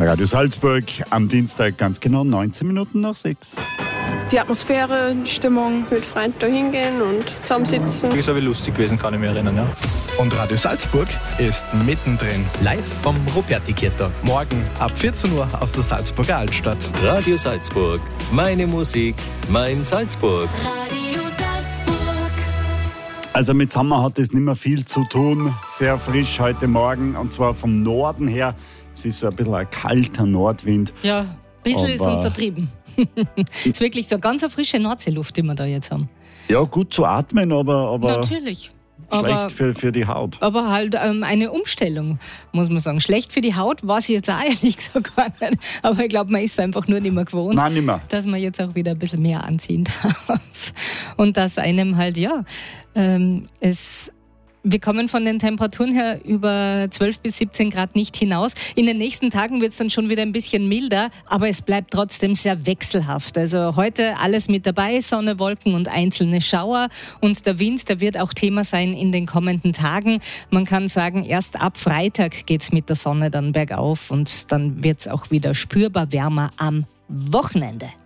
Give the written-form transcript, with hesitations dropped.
Radio Salzburg am Dienstag ganz genau 19 Minuten nach 6. Die Atmosphäre, die Stimmung, mit Freunden da hingehen und zusammensitzen. Das ist aber lustig gewesen, kann ich mich erinnern. Ja. Und Radio Salzburg ist mittendrin. Live vom Ruperti-Theater. Morgen ab 14 Uhr aus der Salzburger Altstadt. Radio Salzburg. Meine Musik, mein Salzburg. Radio Salzburg. Also mit Sommer hat es nicht mehr viel zu tun. Sehr frisch heute Morgen und zwar vom Norden her. Es ist so ein bisschen ein kalter Nordwind. Ja, ein bisschen ist untertrieben. Es ist wirklich so eine ganz frische Nordseeluft, die wir da jetzt haben. Ja, gut zu atmen, aber natürlich. Schlecht für die Haut. Aber halt eine Umstellung, muss man sagen. Schlecht für die Haut war sie jetzt auch ehrlich gesagt gar nicht. Aber ich glaube, man ist es einfach nur nicht mehr gewohnt, Nein, nicht mehr. Dass man jetzt auch wieder ein bisschen mehr anziehen darf. Und dass einem halt, wir kommen von den Temperaturen her über 12 bis 17 Grad nicht hinaus. In den nächsten Tagen wird es dann schon wieder ein bisschen milder, aber es bleibt trotzdem sehr wechselhaft. Also heute alles mit dabei, Sonne, Wolken und einzelne Schauer. Und der Wind, der wird auch Thema sein in den kommenden Tagen. Man kann sagen, erst ab Freitag geht's mit der Sonne dann bergauf und dann wird's auch wieder spürbar wärmer am Wochenende.